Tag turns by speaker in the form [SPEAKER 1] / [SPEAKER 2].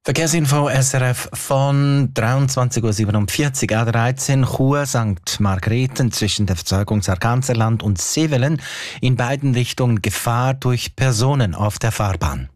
[SPEAKER 1] Verkehrsinfo SRF von 23.47 Uhr, A13 Chur St. Margrethen zwischen der Verzeugung Sarganserland und Sevelen. In beiden Richtungen Gefahr durch Personen auf der Fahrbahn.